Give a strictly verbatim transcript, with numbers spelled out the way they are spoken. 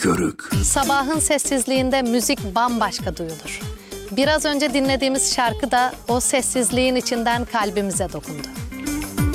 körük. Sabahın sessizliğinde müzik bambaşka duyulur. Biraz önce dinlediğimiz şarkı da o sessizliğin içinden kalbimize dokundu.